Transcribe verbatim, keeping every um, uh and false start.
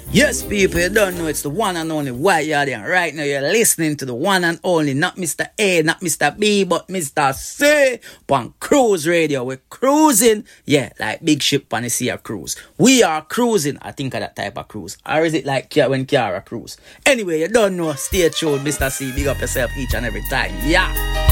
Yes, people, you don't know it's the one and only White Yard, and right now you're listening to the one and only, not Mister A, not Mister B, but Mister C on Cruise Radio. We're cruising, yeah, like big ship on the sea of cruise. We are cruising, I think of that type of cruise. Or is it like when Kiara cruise? Anyway, you don't know, stay tuned, Mister C, big up yourself each and every time, yeah.